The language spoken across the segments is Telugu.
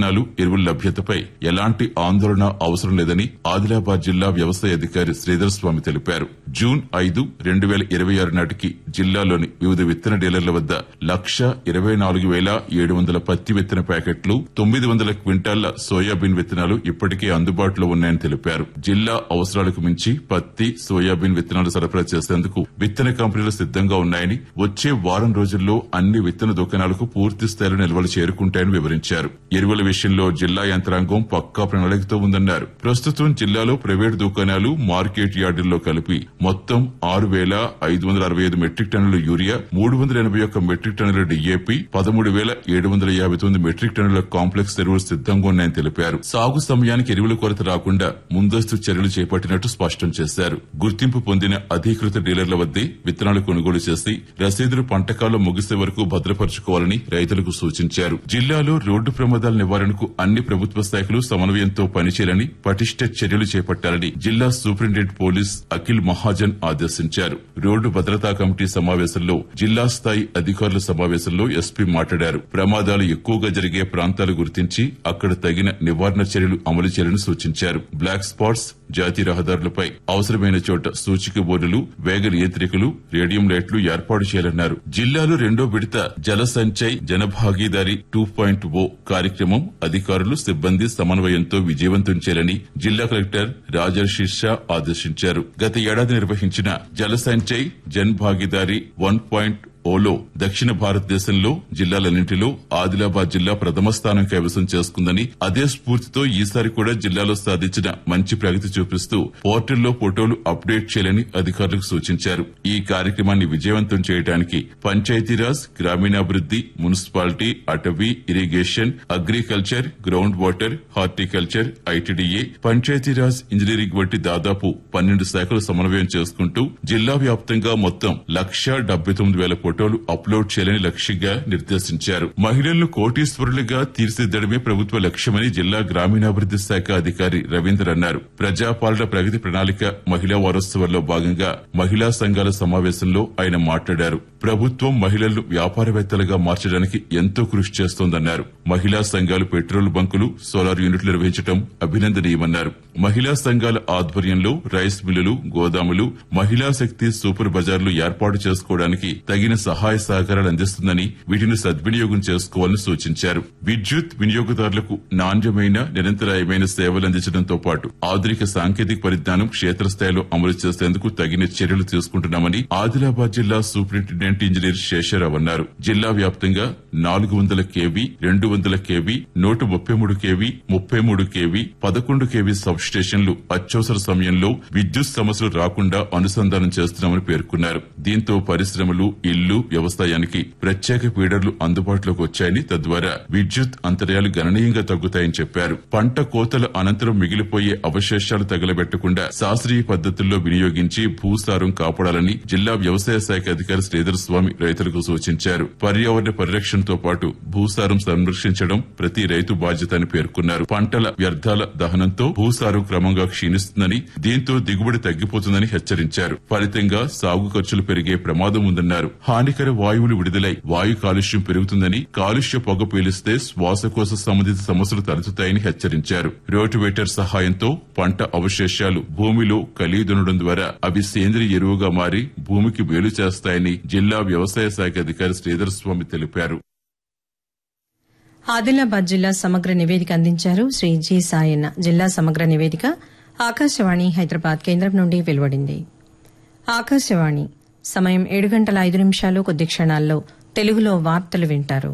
విత్తనాలు, ఎరువుల లభ్యతపై ఎలాంటి ఆందోళన అవసరం లేదని ఆదిలాబాద్ జిల్లా వ్యవసాయ అధికారి శ్రీధర్ స్వామి తెలిపారు. జూన్ 5, 2026 నాటికి జిల్లాలోని వివిధ విత్తన డీలర్ల వద్ద 1,24,700 పత్తి విత్తన ప్యాకెట్లు, 900 క్వింటాళ్ల సోయాబీన్ విత్తనాలు ఇప్పటికే అందుబాటులో ఉన్నాయని తెలిపారు. జిల్లా అవసరాలకు మించి పత్తి, సోయాబీన్ విత్తనాలు సరఫరా చేసేందుకు విత్తన కంపెనీలు సిద్దంగా ఉన్నాయని, వచ్చే వారం రోజుల్లో అన్ని విత్తన దుకాణాలకు పూర్తి స్థాయిలో నిల్వలు చేరుకుంటాయని వివరించారు. ఎరువుల విషయంలో జిల్లా యంత్రాంగం పక్కా ప్రణాళికతో ఉందన్నారు. ప్రస్తుతం జిల్లాలో ప్రైవేటు దుకాణాలు, మార్కెట్ యార్డుల్లో కలిపి మొత్తం 6,565 మెట్రిక్ టన్నుల యూరియా, 381 మెట్రిక్ టన్నుల డీఏపీ, 13,759 మెట్రిక్ టన్నుల కాంప్లెక్స్ ఎరువులు సిద్దంగా ఉన్నాయని తెలిపారు. సాగు సమయానికి ఎరువుల కొరత రాకుండా ముందస్తు చర్యలు చేపట్టినట్టు స్పష్టం చేశారు. గుర్తింపు పొందిన అధీకృత డీలర్ల వద్దే విత్తనాలు కొనుగోలు చేసి రసీదులు పంటకాలం ముగిసే వరకు భద్రపరుచుకోవాలని రైతులకు సూచించారు. జిల్లాలో రోడ్డు ప్రమాదాల నివారణకు అన్ని ప్రభుత్వ శాఖలు సమన్వయంతో పనిచేయాలని, పటిష్ట చర్యలు చేపట్టాలని జిల్లా సూపరింటెండెంట్ పోలీస్ అఖిల్ మహాజన్ ఆదేశించారు. రోడ్డు భద్రతా కమిటీ సమావేశంలో, జిల్లా స్థాయి అధికారుల సమావేశంలో ఎస్పీ మాట్లాడారు. ప్రమాదాలు ఎక్కువగా జరిగే ప్రాంతాలు గుర్తించి అక్కడ తగిన నివారణ చర్యలు అమలు చేయాలని సూచించారు. బ్లాక్ స్పాట్స్, జాతీయ రహదారులపై అవసరమైన చోట సూచిక బోర్డులు, వేగ నియంత్రికలు, రేడియం లైట్లు ఏర్పాటు చేయాలన్నారు. జిల్లాలో రెండో విడత జల సంచయ్ జనభాగీదారీ 2.0 కార్యక్రమం అధికారులు, సిబ్బంది సమన్వయంతో విజయవంతం చేయాలని జిల్లా కలెక్టర్ రాజర్షి షా ఆదేశించారు. గత ఏడాది నిర్వహించిన జల సంచయ్ జన్ భాగీదారీ 1.0లో దక్షిణ భారతదేశంలో జిల్లాలన్నింటిలో ఆదిలాబాద్ జిల్లా ప్రథమ స్థానం కైవసం చేసుకుందని, అదే స్ఫూర్తితో ఈసారి కూడా జిల్లాలో సాధించిన మంచి ప్రగతి చూపిస్తూ పోర్టల్లో ఫోటోలు అప్డేట్ చేయాలని అధికారులకు సూచించారు. ఈ కార్యక్రమాన్ని విజయవంతం చేయడానికి పంచాయతీరాజ్, గ్రామీణాభివృద్ది, మున్సిపాలిటీ, అటవీ, irrigation, agriculture, ground water, horticulture, ITDA, Panchayati Raj, engineering వంటి దాదాపు 12 శాఖలు సమన్వయం చేసుకుంటూ జిల్లా వ్యాప్తంగా మొత్తం 1,79,000 ఫోటోలు అప్లోడ్ చేయాలని లక్ష్యంగా నిర్దేశించారు. మహిళలను కోటీశ్వరులుగా తీర్చిదిద్దడమే ప్రభుత్వ లక్ష్యమని జిల్లా గ్రామీణాభివృద్ది శాఖ అధికారి రవీందర్ అన్నారు. ప్రజాపాలన ప్రగతి ప్రణాళిక మహిళా వారోత్సవాల్లో భాగంగా మహిళా సంఘాల సమావేశంలో ఆయన మాట్లాడారు. ప్రభుత్వం మహిళలను వ్యాపారవేత్తలుగా మార్చడానికి ఎంతో కృషి చేస్తోందన్నారు. మహిళా సంఘాలు పెట్రోల్ బంకులు, సోలార్ యూనిట్లు నిర్వహించడం అభినందనీయమన్నారు. మహిళా సంఘాల ఆధ్వర్యంలో రైస్ మిల్లులు, గోదాములు, మహిళా శక్తి సూపర్ బజార్లు ఏర్పాటు చేసుకోవడానికి తగిన సహాయ సహకారాలు అందిస్తుందని, వీటిని సద్వినియోగం చేసుకోవాలని సూచించారు. విద్యుత్ వినియోగదారులకు నాణ్యమైన, నిరంతరాయమైన సేవలు అందించడంతో పాటు ఆధునిక సాంకేతిక పరిజ్ఞానం క్షేత్రస్థాయిలో అమలు చేసేందుకు తగిన చర్యలు తీసుకుంటున్నామని ఆదిలాబాద్ జిల్లా సూపరింటెండెంట్ ఇంజనీర్ శేషరావు అన్నారు. జిల్లా వ్యాప్తంగా 400 kV, 200 kV, 133 kV, 33 kV, 11 kV sub స్టేషన్లు అత్యవసర సమయంలో విద్యుత్ సమస్యలు రాకుండా అనుసంధానం చేస్తున్నామని పేర్కొన్నారు. దీంతో పరిశ్రమలు, ఇళ్లు, వ్యవసాయానికి ప్రత్యేక ఫీడర్లు అందుబాటులోకి వచ్చాయని, తద్వారా విద్యుత్ అంతరాయాలు గణనీయంగా తగ్గుతాయని చెప్పారు. పంట కోతల అనంతరం మిగిలిపోయే అవశేషాలు తగలబెట్టకుండా శాస్త్రీయ పద్దతుల్లో వినియోగించి భూసారం కాపాడాలని జిల్లా వ్యవసాయ శాఖ అధికారి శ్రీధర్ స్వామి రైతులకు సూచించారు. పర్యావరణ పరిరక్షణతో పాటు భూసారం సంరక్షించడం ప్రతి రైతు బాధ్యత అని పేర్కొన్నారు. పంటల వ్యర్థాల దహనంతో భూసారం క్రమంగా క్షీణిస్తుందని, దీంతో దిగుబడి తగ్గిపోతుందని హెచ్చరించారు. ఫలితంగా సాగు ఖర్చులు పెరిగే ప్రమాదం ఉందన్నారు. హానికర వాయువులు విడుదలై వాయు కాలుష్యం పెరుగుతుందని, కాలుష్య పొగ పీలిస్తే శ్వాసకోశ సంబంధిత సమస్యలు తలెత్తుతాయని హెచ్చరించారు. రోటివేటర్ సహాయంతో పంట అవశేషాలు భూమిలో కలిదునడం ద్వారా అవి సేంద్రియ ఎరువుగా మారి భూమికి మేలు చేస్తాయని జిల్లా వ్యవసాయ శాఖ అధికారి శ్రీధర్ స్వామి తెలిపారు. ఆదిలాబాద్ జిల్లా సమగ్ర నివేదిక అందించారు శ్రీ జి సాయన్న. జిల్లా సమగ్ర నివేదిక ఆకాశవాణి హైదరాబాద్ కేంద్రం నుండి వెలువడింది. ఆకాశవాణి సమయం 7:05 కొద్ది క్షణాల్లో తెలుగులో వార్తలు వింటారు.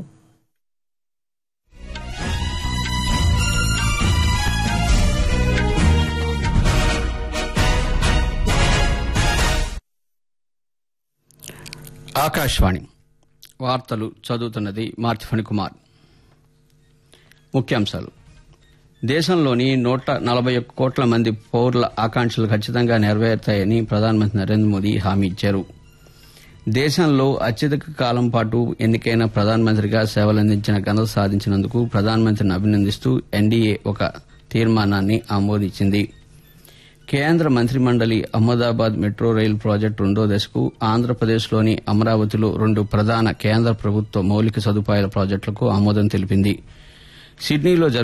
ఆకాశవాణి వార్తలు చదువుతున్నది మార్తి ఫణికుమార్. ముఖ్యాంశాలు: దేశంలోని 141 కోట్ల మంది పౌరుల ఆకాంక్షలు ఖచ్చితంగా నెరవేరుతాయని ప్రధానమంత్రి నరేంద్ర మోదీ హామీ ఇచ్చారు. దేశంలో అత్యధిక కాలం పాటు ఎన్నికైన ప్రధానమంత్రిగా సేవలందించిన ఘనత సాధించినందుకు ప్రధానమంత్రిని అభినందిస్తూ ఎన్డీఏ ఒక తీర్మానాన్ని ఆమోదించింది. కేంద్ర మంత్రిమండలి అహ్మదాబాద్ మెట్రో రైలు ప్రాజెక్టు రెండో దశకు ఆంధ్రప్రదేశ్లోని అమరావతిలో 2 ప్రధాన కేంద్ర ప్రభుత్వ మౌలిక సదుపాయాల ప్రాజెక్టులకు ఆమోదం తెలిపింది. సిడ్నీలో